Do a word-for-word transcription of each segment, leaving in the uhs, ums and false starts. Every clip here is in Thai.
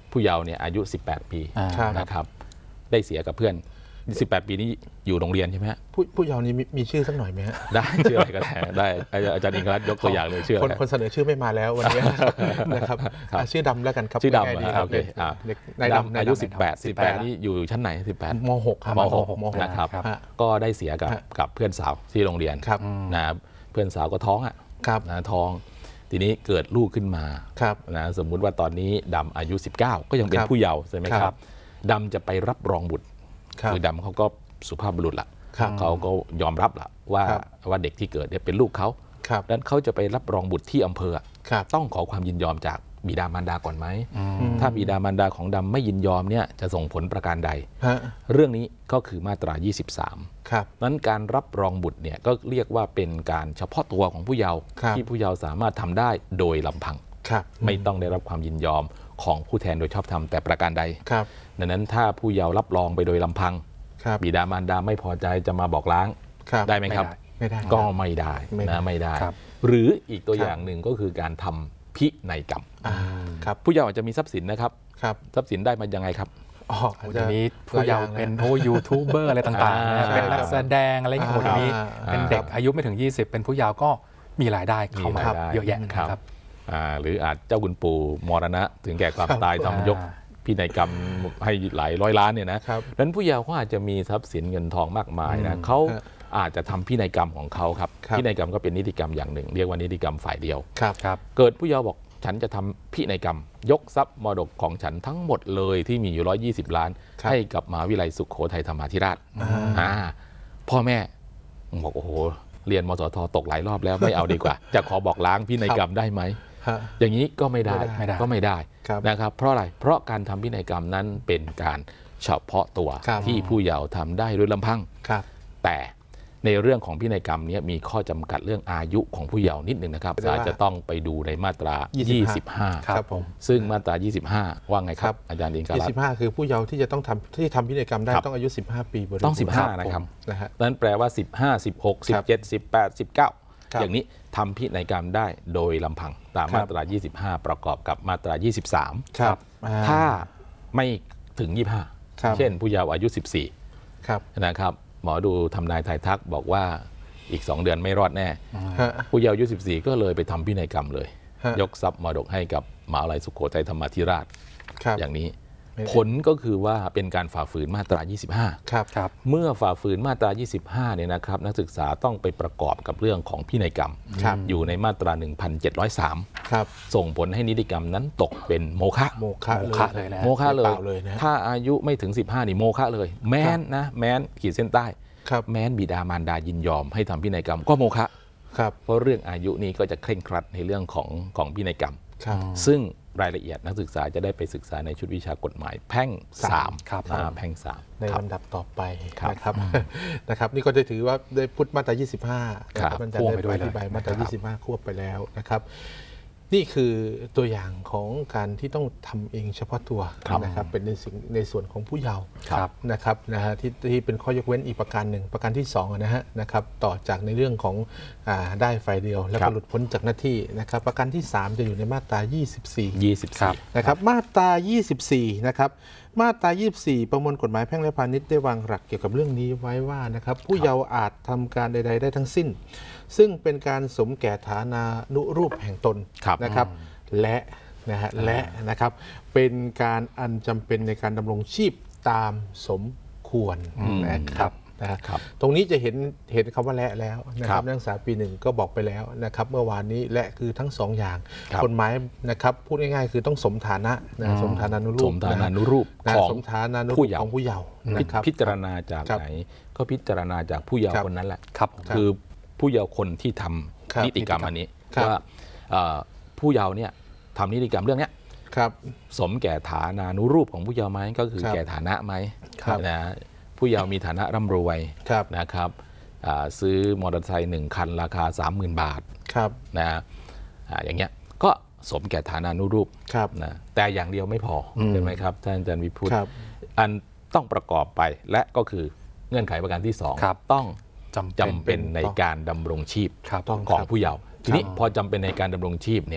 ผู้เยาว์เนี่ยอายุสิบแปดปีนะครับได้เสียกับเพื่อนสิบแปดปีนี้อยู่โรงเรียนใช่ไหมฮะผู้ผู้เยาว์นี้มีชื่อสักหน่อยไหมฮะได้ชื่ออะไรก็ได้ได้อาจารย์อิงรัตน์ยกตัวอย่างเลยชื่อคนคนเสนอชื่อไม่มาแล้ววันนี้นะครับชื่อดำแล้วกันครับชื่อดำโอเคนายดำอายุสิบแปด สิบแปดนี่อยู่ชั้นไหนสิบแปดม.หกครับม.หกนะครับก็ได้เสียกับกับเพื่อนสาวที่โรงเรียนนะเพื่อนสาวก็ท้องอ่ะนะท้องทีนี้เกิดลูกขึ้นมานะสมมุติว่าตอนนี้ดำอายุสิบเก้าก็ยังเป็นผู้เยาว์ใช่ไหมครับดำจะไปรับรองบุตรคือดำเขาก็สุภาพบุรุษละเขาก็ยอมรับละว่าว่าเด็กที่เกิดเนี่ยเป็นลูกเขาดังนั้นเขาจะไปรับรองบุตรที่อำเภอต้องขอความยินยอมจากบิดามารดาก่อนไหมถ้าบิดามารดาของดำไม่ยินยอมเนี่ยจะส่งผลประการใดเรื่องนี้ก็คือมาตรายี่สิบสามนั้นการรับรองบุตรเนี่ยก็เรียกว่าเป็นการเฉพาะตัวของผู้เยาว์ที่ผู้เยาว์สามารถทำได้โดยลำพังไม่ต้องได้รับความยินยอมของผู้แทนโดยชอบธรรมแต่ประการใดดังนั้นถ้าผู้เยาว์รับรองไปโดยลำพังบิดามารดาไม่พอใจจะมาบอกล้างได้ไหมครับไม่ได้ก็ไม่ได้นะไม่ได้หรืออีกตัวอย่างหนึ่งก็คือการทำพินัยกรรมผู้เยาว์อาจจะมีทรัพย์สินนะครับทรัพย์สินได้มายังไงครับอ๋อจะมีผู้เยาว์เป็นโอ้ยูทูบเบอร์อะไรต่างๆเป็นนักแสดงอะไรอย่างเงี้ยนี้เป็นเด็กอายุไม่ถึงยี่สิบเป็นผู้เยาว์ก็มีรายได้เข้ามาเยอะแยะครับหรืออาจเจ้าคุณปู่มรณะถึงแก่ความตายทำยกพินัยกรรมให้หลายร้อยล้านเนี่ยนะดังนั้นผู้เยาว์เขาอาจจะมีทรัพย์สินเงินทองมากมายนะเขาอาจจะทำพินัยกรรมของเขาครับพินัยกรรมก็เป็นนิติกรรมอย่างหนึ่งเรียกว่านิติกรรมฝ่ายเดียวเกิดผู้เยาว์บอกฉันจะทำพินัยกรรมยกทรัพย์มรดกของฉันทั้งหมดเลยที่มีอยู่ร้อยยี่สิบล้านให้กับมหาวิทยาลัยสุโขทัยธรรมาธิราชพ่อแม่บอกโอ้โหเรียนมสทตกหลายรอบแล้วไม่เอาดีกว่าจะขอบอกล้างพินัยกรรมได้ไหมอย่างนี้ก็ไม่ได้ก็ไม่ได้นะครับเพราะอะไรเพราะการทำพินัยกรรมนั้นเป็นการเฉพาะตัวที่ผู้เยาว์ทำได้ด้วยลำพังแต่ในเรื่องของพินัยกรรมนี้มีข้อจำกัดเรื่องอายุของผู้เยาว์นิดนึงนะครับอาจจะต้องไปดูในมาตรายี่สิบห้าครับผมซึ่งมาตรายี่สิบห้าว่าไงครับอาจารย์อิงกาลัตน์ยี่สิบห้าคือผู้เยาว์ที่จะต้องทำที่ทำพินัยกรรมได้ต้องอายุสิบห้าปีบริบูรณ์ต้องสิบห้านะครับนั้นแปลว่าสิบห้า สิบหก สิบเจ็ด สิบแปด สิบเก้าอย่างนี้ทำพินัยกรรมได้โดยลำพังตามมาตรายี่สิบห้าประกอบกับมาตรายี่สิบสามถ้าไม่ถึงยี่สิบห้าเช่นผู้เยาว์อายุสิบสี่นะครับหมอดูทำนายทายทักบอกว่าอีกสองเดือนไม่รอดแน่ผู้เยาว์อายุสิบสี่ก็เลยไปทำพินัยกรรมเลยยกทรัพย์มรดกให้กับมหาวิทยาลัยสุโขทัยธรรมาธิราชอย่างนี้ผลก็คือว่าเป็นการฝ่าฝืนมาตรายี่สิบห้าครับเมื่อฝ่าฝืนมาตรายี่สิบห้าเนี่ยนะครับนักศึกษาต้องไปประกอบกับเรื่องของพินัยกรรมอยู่ในมาตราหนึ่งพันเจ็ดร้อยสามครับส่งผลให้นิติกรรมนั้นตกเป็นโมฆะโมฆะเลยนะโมฆะเลยถ้าอายุไม่ถึงสิบห้านี่โมฆะเลยแม้นนะแม้นขีดเส้นใต้แม้นบิดามารดายินยอมให้ทำพินัยกรรมก็โมฆะเพราะเรื่องอายุนี้ก็จะเคร่งครัดในเรื่องของของพินัยกรรมซึ่งรายละเอียดนักศึกษาจะได้ไปศึกษาในชุดวิชากฎหมายแพ่งสามแพ่งสามในลำดับต่อไปนะครับนะครับนี่ก็จะถือว่าได้พุทธมาตรายี่สิบห้ามันจะได้ไปอธิบายมาตรายี่สิบห้าควบไปแล้วนะครับนี่คือตัวอย่างของการที่ต้องทำเองเฉพาะตัวนะครับเป็นในสิ่งในส่วนของผู้เยาว์นะครับนะฮะที่ที่เป็นข้อยกเว้นอีกประการหนึ่งประการที่สองนะฮะนะครับต่อจากในเรื่องของอ่าได้ฝ่ายเดียวแล้วก็หลุดพ้นจากหน้าที่นะครับประการที่สามจะอยู่ในมาตรายี่สิบสี่ยี่สิบสี่นะครับมาตรายี่สิบสี่นะครับมาตรายี่สิบสี่ประมวลกฎหมายแพ่งและพาณิชย์ได้วางหลักเกี่ยวกับเรื่องนี้ไว้ว่านะครับผู้เยาว์อาจทำการใดๆได้ทั้งสิ้นซึ่งเป็นการสมแก่ฐานานุรูปแห่งตนนะครับและนะฮะและนะครับเป็นการอันจำเป็นในการดำรงชีพตามสมควรนะครับนะครับตรงนี้จะเห็นเห็นคำว่าและแล้วนะครับนักศึกษาปีหนึ่งก็บอกไปแล้วนะครับเมื่อวานนี้และคือทั้งสองอย่างกฎหมายนะครับพูดง่ายๆคือต้องสมฐานะนะสมฐานานุรูปสมฐานานุรูปของสมฐานานุรูปของผู้เยาว์นะครับพิจารณาจากไหนก็พิจารณาจากผู้เยาว์คนนั้นแหละคือผู้เยาว์คนที่ทำนิติกรรมอันนี้ว่าผู้เยาว์เนี่ยทำนิติกรรมเรื่องนี้สมแก่ฐานานุรูปของผู้เยาว์ไหมก็คือแก่ฐานะไหมนะผู้เยาว์มีฐานะร่ำรวยนะครับซื้อมอเตอร์ไซค์หนึ่งคันราคา สามหมื่น บาทนะอย่างเงี้ยก็สมแก่ฐานานุรูปนะแต่อย่างเดียวไม่พอใช่ไหมครับท่านอาจารย์วิพุทธอันต้องประกอบไปและก็คือเงื่อนไขประการที่สองต้องจำเป็นในการดำรงชีพของผู้เยาว์ทีนี้พอจำเป็นในการดำรงชีพเนี่ย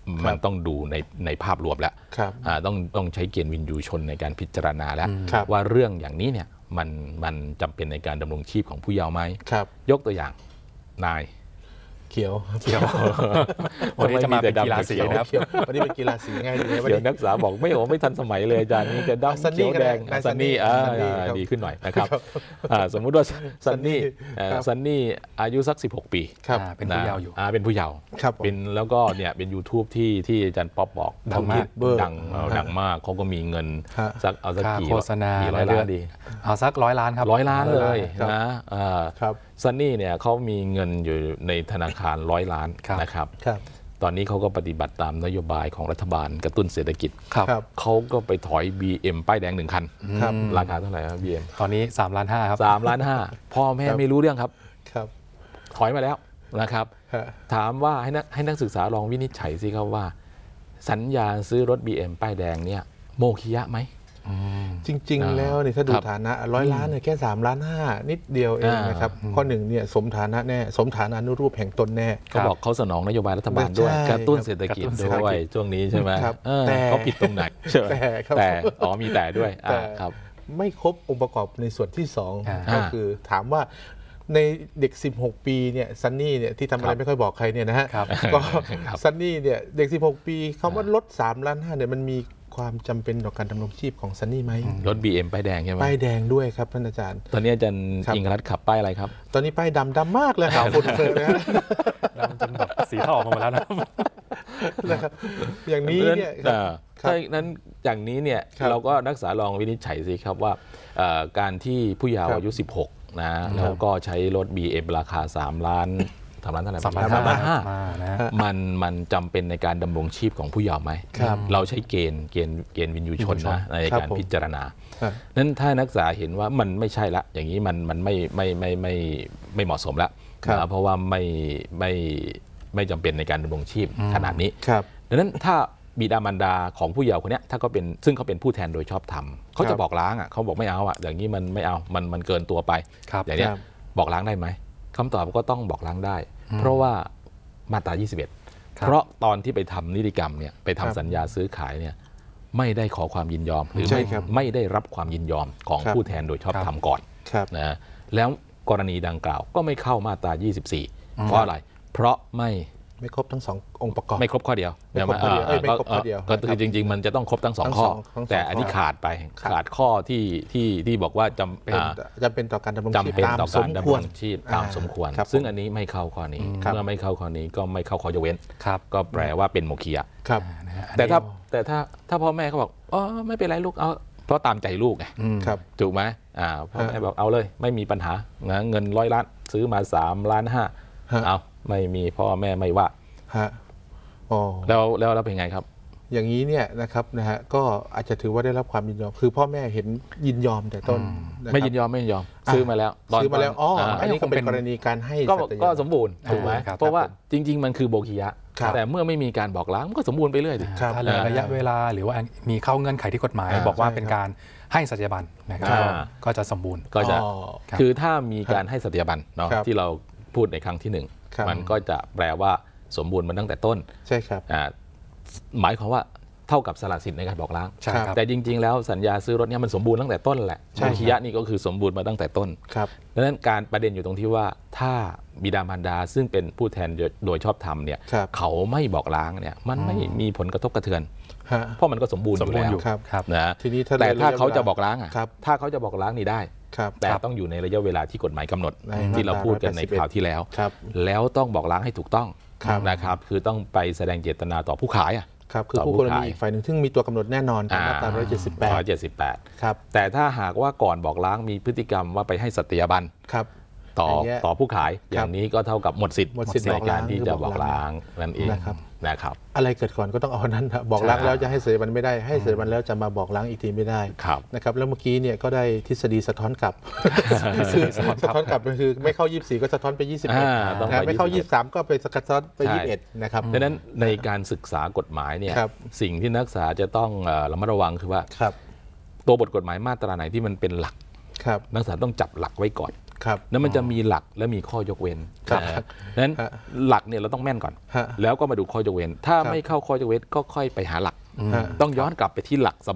มันต้องดูในในภาพรวมแล้วต้องต้องใช้เกณฑ์วินยูชนในการพิจารณาแล้วว่าเรื่องอย่างนี้เนี่ยมันมันจำเป็นในการดำรงชีพของผู้เยาว์ไหมยกตัวอย่างนายเขียวเขียววันนี้จะมาเป็นกีฬาสีนะครับวันนี้เป็นกีฬาสีง่ายดีเดี๋ยวนักศึกษาบอกไม่โอ้ไม่ทันสมัยเลยอาจารย์นี่จะดำเขียวแดงซันนี่ดีขึ้นหน่อยนะครับสมมุติว่าซันนี่ซันนี่อายุสักสิบหกปีเป็นผู้เยาว์อยู่เป็นผู้เยาว์เป็นแล้วก็เนี่ยเป็น YouTube ที่ที่อาจารย์ป๊อปบอกดังมากดังดังมากเขาก็มีเงินสักเอาสักกี่โฆษณาร้อยล้านดีเอาสักร้อยล้านครับร้อยล้านเลยนะครับซันนี่เนี่ยเขามีเงินอยู่ในธนาคารร้อยล้านนะครับตอนนี้เขาก็ปฏิบัติตามนโยบายของรัฐบาลกระตุ้นเศรษฐกิจเขาก็ไปถอย บี เอ็ม ป้ายแดงหนึ่งคันราคาเท่าไหร่ครับ บี เอ็มตอนนี้สามล้านห้าครับสามล้านห้าพ่อแม่ไม่รู้เรื่องครับถอยมาแล้วนะครับถามว่าให้นักให้นักศึกษาลองวินิจฉัยสิครับว่าสัญญาซื้อรถ บี เอ็ม ป้ายแดงเนี่ยโมฆะไหมจริงๆแล้วเนี่ยถ้าดูฐานะร้อยล้านเนี่ยแค่สามล้านห้านิดเดียวเองนะครับข้อหนึ่งเนี่ยสมฐานะแน่สมฐานะนุรูปแห่งตนแน่เขาบอกเขาสนองนโยบายรัฐบาลด้วยกระตุ้นเศรษฐกิจด้วยช่วงนี้ใช่ไหมแต่เขาผิดตรงไหนแต่แต่อ๋อมีแต่ด้วยครับไม่ครบองค์ประกอบในส่วนที่สองก็คือถามว่าในเด็กสิบหกปีเนี่ยซันนี่เนี่ยที่ทำอะไรไม่ค่อยบอกใครเนี่ยนะฮะก็ซันนี่เนี่ยเด็กสิบหกปีคำว่าลดสามล้านห้าเนี่ยมันมีความจำเป็นต่อการดำรงชีพของซันนี่ไหมรถ บี เอ็ม ป้ายแดงใช่ไหมป้ายแดงด้วยครับท่านอาจารย์ตอนนี้อาจารย์อิงครัตขับป้ายอะไรครับตอนนี้ป้ายดำดำมากเลยครับคุณเพื่อนนะดำจนแบบสีเทาออกมาแล้วนะครับอย่างนี้เนี่ยถ้านั้นอย่างนี้เนี่ยเราก็นักศึกษาลองวินิจฉัยสิครับว่าการที่ผู้เยาว์อายุสิบหกนะแล้วก็ใช้รถ บี เอ็ม ราคาสามล้านสามล้านเท่าไหร่สามล้านห้ามันมันจำเป็นในการดำรงชีพของผู้เยาว์ไหมเราใช้เกณฑ์เกณฑ์เกณฑ์วินยูชนนะในการพิจารณานั้นถ้านักศึกษาเห็นว่ามันไม่ใช่ละอย่างนี้มันมันไม่ไม่ไม่ไม่ไม่เหมาะสมแล้วเพราะว่าไม่ไม่ไม่จำเป็นในการดำรงชีพขนาดนี้ดังนั้นถ้าบิดามารดาของผู้เยาว์คนนี้ถ้าเขาเป็นซึ่งเขาเป็นผู้แทนโดยชอบธรรมเขาจะบอกล้างอ่ะเขาบอกไม่เอาอ่ะอย่างนี้มันไม่เอามันมันเกินตัวไปอย่างนี้บอกล้างได้ไหมคำตอบก็ต้องบอกล้างได้เพราะว่ามาตรายี่สิบเอ็ดเพราะตอนที่ไปทำนิติกรรมเนี่ยไปทำสัญญาซื้อขายเนี่ยไม่ได้ขอความยินยอมหรือไม่ไม่ได้รับความยินยอมของผู้แทนโดยชอบธรรมก่อนนะแล้วกรณีดังกล่าวก็ไม่เข้ามาตรายี่สิบสี่เพราะอะไรเพราะไม่ไม่ครบทั้งสององค์ประกอบไม่ครบข้อเดียวไม่ครบข้อเดียวไม่ครบข้อเดียวก็คือจริงๆมันจะต้องครบทั้งสองข้อแต่อันนี้ขาดไปขาดข้อที่ที่ที่บอกว่าจำเป็นจำเป็นต่อการดำรงชีพตามสมควรชีพตามสมควรซึ่งอันนี้ไม่เข้าข้อนี้เมื่อไม่เข้าข้อนี้ก็ไม่เข้าข้อยกเว้นก็แปลว่าเป็นโมฆะแต่ถ้าแต่ถ้าถ้าพ่อแม่เขาบอกอ๋อไม่เป็นไรลูกเอาเพราะตามใจลูกไงถูกไหมอ่าพ่อแม่บอกเอาเลยไม่มีปัญหาเงินร้อยล้านซื้อมาสามล้านห้าเอาไม่มีพ่อแม่ไม่ว่าฮะอ๋อแล้วแล้วแล้วเป็นไงครับอย่างนี้เนี่ยนะครับนะฮะก็อาจจะถือว่าได้รับความยินยอมคือพ่อแม่เห็นยินยอมแต่ต้นไม่ยินยอมไม่ยินยอมซื้อมาแล้วซื้อมาแล้วอ๋ออันนี้ก็เป็นกรณีการให้ก็สมบูรณ์ถูกไหมเพราะว่าจริงๆมันคือโบคียะแต่เมื่อไม่มีการบอกล้างมันก็สมบูรณ์ไปเรื่อยถ้าเลยระยะเวลาหรือว่ามีเข้าเงื่อนไขที่กฎหมายบอกว่าเป็นการให้สัตยาบันนะครับก็จะสมบูรณ์ก็จะคือถ้ามีการให้สัตยาบันเนาะที่เราพูดในครั้งที่หนึ่งมันก็จะแปลว่าสมบูรณ์มันตั้งแต่ต้นใช่ครับหมายความว่าเท่ากับสละสิทธิ์ในการบอกล้างแต่จริงๆแล้วสัญญาซื้อรถเนี่ยมันสมบูรณ์ตั้งแต่ต้นแหละโมฆะนี่ก็คือสมบูรณ์มาตั้งแต่ต้นดังนั้นการประเด็นอยู่ตรงที่ว่าถ้าบิดามารดาซึ่งเป็นผู้แทนโดยชอบธรรมเนี่ยเขาไม่บอกล้างเนี่ยมันไม่มีผลกระทบกระเทือนเพราะมันก็สมบูรณ์อยู่แล้วนะแต่ถ้าเขาจะบอกล้างอ่ะถ้าเขาจะบอกล้างนี่ได้แต่ต้องอยู่ในระยะเวลาที่กฎหมายกำหนดที่เราพูดกันในคราวที่แล้วแล้วต้องบอกล้างให้ถูกต้องนะครับคือต้องไปแสดงเจตนาต่อผู้ขายอ่ะครับคือผู้กรณีอีกฝ่ายหนึ่งซึ่งมีตัวกำหนดแน่นอนตามมาตราหนึ่งร้อยเจ็ดสิบแปดหนึ่งร้อยเจ็ดสิบแปดครับแต่ถ้าหากว่าก่อนบอกล้างมีพฤติกรรมว่าไปให้สัตยาบันครับต่อต่อผู้ขายอย่างนี้ก็เท่ากับหมดสิทธิ์ในการที่จะบอกล้างนั่นเองนะครับอะไรเกิดก่อนก็ต้องเอานั้นบอกล้างแล้วจะให้สัตยาบันไม่ได้ให้สัตยาบันแล้วจะมาบอกล้างอีกทีไม่ได้นะครับแล้วเมื่อกี้เนี่ยก็ได้ทฤษฎีสะท้อนกลับสะท้อนกลับก็คือไม่เข้ายี่สิบสี่ก็สะท้อนไปยี่สิบเอ็ดไม่เข้ายี่สิบสามก็ไปสะท้อนไปยี่สิบเอ็ดนะครับดังนั้นในการศึกษากฎหมายเนี่ยสิ่งที่นักศึกษาจะต้องระมัดระวังคือว่าตัวบทกฎหมายมาตราไหนที่มันเป็นหลักนักศึกษาต้องจับหลักไว้ก่อนครับนั้นมันจะมีหลักและมีข้อยกเว้นครับนะนั้นฮะหลักเนี่ยเราต้องแม่นก่อนฮะแล้วก็มาดูข้อยกเว้น ถ้าครับไม่เข้าข้อยกเว้นก็ค่อยไปหาหลักฮะต้องย้อนกลับไปที่หลัก